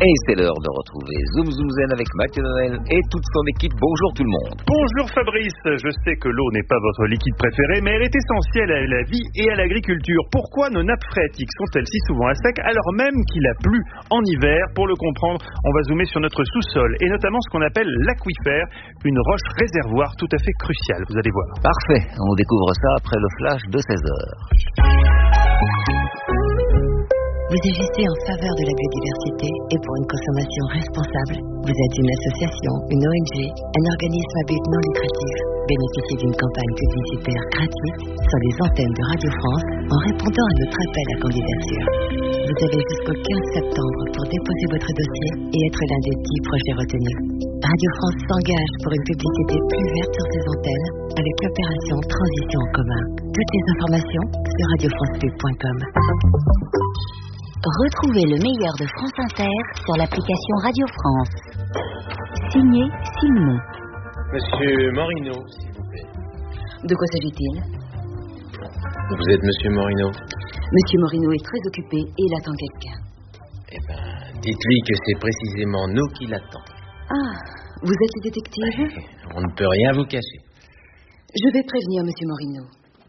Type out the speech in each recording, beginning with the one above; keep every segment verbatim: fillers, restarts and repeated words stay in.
Et c'est l'heure de retrouver Zoom Zoom Zen avec Mathieu Noël et toute son équipe. Bonjour tout le monde. Bonjour Fabrice, je sais que l'eau n'est pas votre liquide préféré, mais elle est essentielle à la vie et à l'agriculture. Pourquoi nos nappes phréatiques sont-elles si souvent à sec alors même qu'il a plu en hiver? Pour le comprendre, on va zoomer sur notre sous-sol et notamment ce qu'on appelle l'aquifère, une roche réservoir tout à fait cruciale, vous allez voir. Parfait, on découvre ça après le flash de seize heures. Vous agissez en faveur de la biodiversité et pour une consommation responsable. Vous êtes une association, une O N G, un organisme à but non lucratif. Bénéficiez d'une campagne publicitaire gratuite sur les antennes de Radio France en répondant à notre appel à candidature. Vous avez jusqu'au quinze septembre pour déposer votre dossier et être l'un des dix projets retenus. Radio France s'engage pour une publicité plus verte sur ses antennes avec l'opération Transition en commun. Toutes les informations sur radio france pub point com. Retrouvez le meilleur de France Inter sur l'application Radio France. Signé Simon. Monsieur Morino, s'il vous plaît. De quoi s'agit-il? Vous êtes Monsieur Morino? Monsieur Morino est très occupé et il attend quelqu'un. Eh ben, dites-lui que c'est précisément nous qui l'attendons. Ah, vous êtes le détective? On ne peut rien vous cacher. Je vais prévenir Monsieur Morino.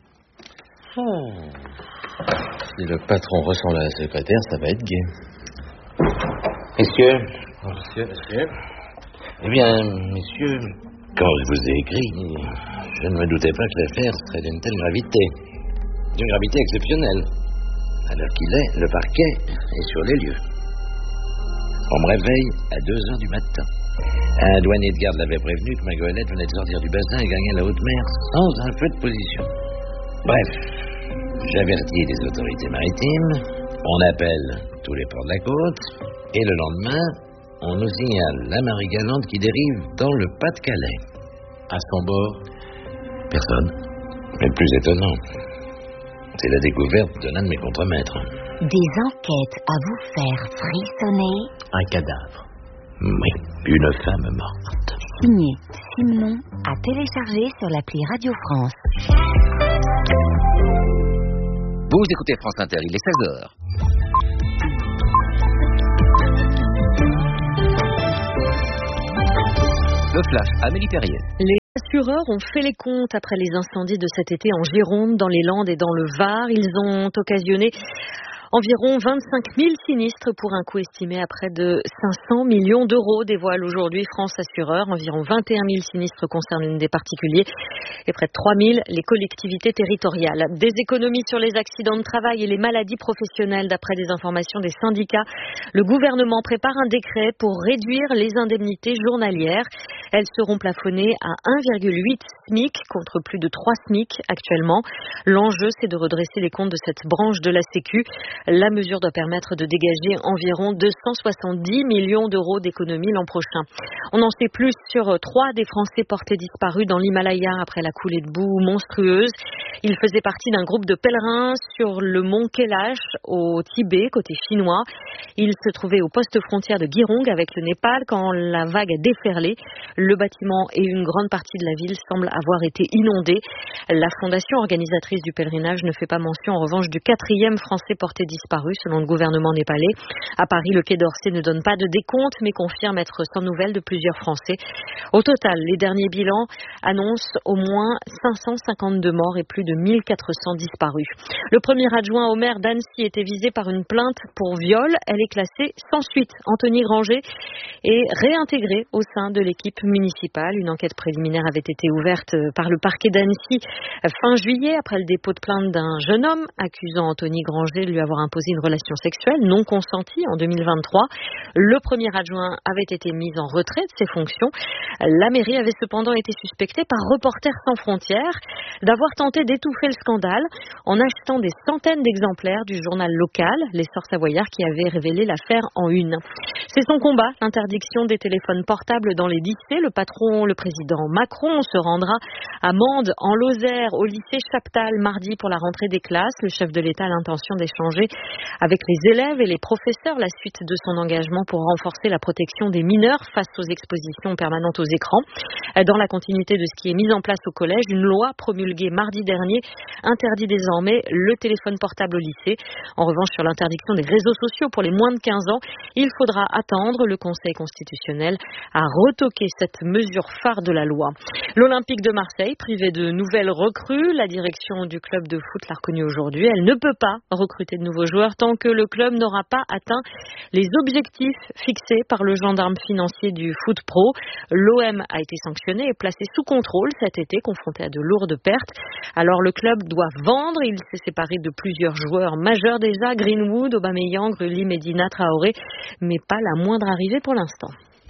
Oh. Si le patron ressemble à la secrétaire, ça va être gai. Messieurs. Oh, monsieur, monsieur. Eh bien, messieurs, quand je vous ai écrit, je ne me doutais pas que l'affaire serait d'une telle gravité. D'une gravité exceptionnelle. À l'heure qu'il est, le parquet est sur les lieux. On me réveille à deux heures du matin. Un douanier de garde l'avait prévenu que ma goélette venait de sortir du bassin et gagnait la haute mer sans un feu de position. Bref, j'avertis les autorités maritimes, on appelle tous les ports de la côte, et le lendemain, on nous signale la Marie-Galante qui dérive dans le Pas-de-Calais. À son bord, personne. Mais le plus étonnant, c'est la découverte de l'un de mes contremaîtres. Des enquêtes à vous faire frissonner. Un cadavre. Oui, une femme morte. Signé Simon, à télécharger sur l'appli Radio France. Vous écoutez France Inter, il est seize heures. Le flash, Amélie Perrier. Les assureurs ont fait les comptes après les incendies de cet été en Gironde, dans les Landes et dans le Var. Ils ont occasionné environ vingt-cinq mille sinistres pour un coût estimé à près de cinq cents millions d'euros, dévoile aujourd'hui France Assureur. Environ vingt et un mille sinistres concernent des particuliers et près de trois mille les collectivités territoriales. Des économies sur les accidents de travail et les maladies professionnelles, d'après des informations des syndicats. Le gouvernement prépare un décret pour réduire les indemnités journalières. Elles seront plafonnées à un virgule huit SMIC contre plus de trois SMIC actuellement. L'enjeu, c'est de redresser les comptes de cette branche de la Sécu. La mesure doit permettre de dégager environ deux cent soixante-dix millions d'euros d'économies l'an prochain. On en sait plus sur trois des Français portés disparus dans l'Himalaya après la coulée de boue monstrueuse. Ils faisaient partie d'un groupe de pèlerins sur le mont Kailash au Tibet, côté chinois. Ils se trouvaient au poste frontière de Girong avec le Népal quand la vague a déferlé. Le bâtiment et une grande partie de la ville semblent avoir été inondés. La fondation organisatrice du pèlerinage ne fait pas mention en revanche du quatrième Français porté disparu selon le gouvernement népalais. À Paris, le Quai d'Orsay ne donne pas de décompte mais confirme être sans nouvelles de plusieurs Français. Au total, les derniers bilans annoncent au moins cinq cent cinquante-deux morts et plus de mille quatre cents disparus. Le premier adjoint au maire d'Annecy était visé par une plainte pour viol. Elle est classée sans suite. Anthony Granger est réintégré au sein de l'équipe municipale. Une enquête préliminaire avait été ouverte par le parquet d'Annecy fin juillet après le dépôt de plainte d'un jeune homme accusant Anthony Granger de lui avoir imposé une relation sexuelle non consentie en deux mille vingt-trois. Le premier adjoint avait été mis en retrait de ses fonctions. La mairie avait cependant été suspectée par Reporters sans frontières d'avoir tenté d'étouffer le scandale en achetant des centaines d'exemplaires du journal local, l'Essor Savoyard, qui avait révélé l'affaire en une. C'est son combat, l'interdiction des téléphones portables dans les lycées. Le patron, le président Macron, se rendra à Mende, en Lozère, au lycée Chaptal, mardi pour la rentrée des classes. Le chef de l'État a l'intention d'échanger avec les élèves et les professeurs la suite de son engagement pour renforcer la protection des mineurs face aux expositions permanentes aux écrans. Dans la continuité de ce qui est mis en place au collège, une loi promulguée mardi dernier interdit désormais le téléphone portable au lycée. En revanche, sur l'interdiction des réseaux sociaux pour les moins de quinze ans, il faudra attendre. Le Conseil constitutionnel a retoqué cette mesure phare de la loi. L'Olympique de Marseille, privé de nouvelles recrues, la direction du club de foot l'a reconnu aujourd'hui. Elle ne peut pas recruter de nouveaux joueurs tant que le club n'aura pas atteint les objectifs fixés par le gendarme financier du foot pro. L'O M a été sanctionné et placé sous contrôle cet été, confronté à de lourdes pertes. Alors le club doit vendre. Il s'est séparé de plusieurs joueurs majeurs déjà, Greenwood, Aubameyang, Rulli, Medina, Traoré, mais pas la moindre arrivée pour l'instant.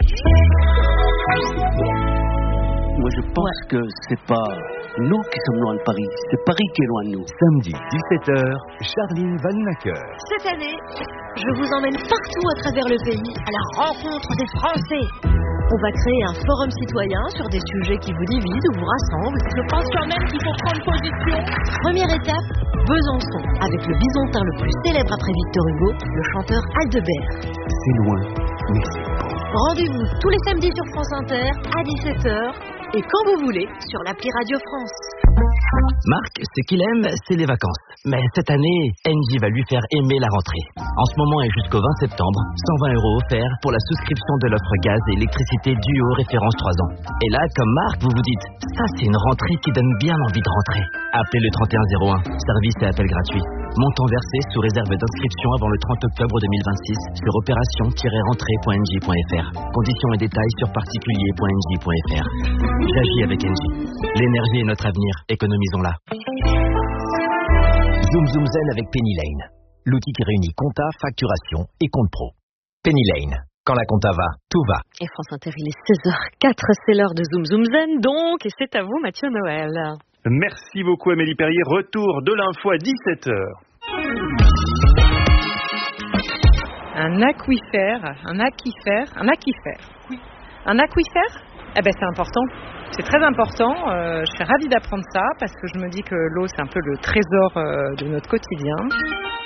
Moi, je pense ouais. que c'est pas nous qui sommes loin de Paris, c'est Paris qui est loin de nous. Samedi, dix-sept heures, Charline Vannacker. Cette année, je vous emmène partout à travers le pays à la rencontre des Français. On va créer un forum citoyen sur des sujets qui vous divisent ou vous rassemblent. Je pense quand même qu'il faut prendre position. Première étape, Besançon, avec le bisontin le plus célèbre après Victor Hugo, le chanteur Aldebert. C'est loin, mais c'est beau. Rendez-vous tous les samedis sur France Inter à dix-sept heures et quand vous voulez sur l'appli Radio France. Marc, ce qu'il aime, c'est les vacances. Mais cette année, Engie va lui faire aimer la rentrée. En ce moment et jusqu'au vingt septembre, cent vingt euros offerts pour la souscription de l'offre gaz et électricité Duo référence trois ans. Et là, comme Marc, vous vous dites, ça c'est une rentrée qui donne bien envie de rentrer. Appelez le trente et un zéro un, service et appel gratuit. Montant versé sous réserve d'inscription avant le trente octobre deux mille vingt-six sur opération tiret rentrée point engie point f r. Conditions et détails sur particulier point engie point f r. J'agis avec Engie. L'énergie est notre avenir, économisons-la. Zoom Zoom Zen avec Penny Lane. L'outil qui réunit compta, facturation et compte pro. Penny Lane. Quand la compta va, tout va. Et France Inter, il est seize heures quatre, c'est l'heure de Zoom Zoom Zen donc, et c'est à vous Mathieu Noël. Merci beaucoup Amélie Perrier. Retour de l'info à dix-sept heures. Un aquifère, un aquifère, un aquifère. Oui. Un aquifère ? Eh ben c'est important. C'est très important. Euh, je suis ravie d'apprendre ça parce que je me dis que l'eau c'est un peu le trésor euh, de notre quotidien.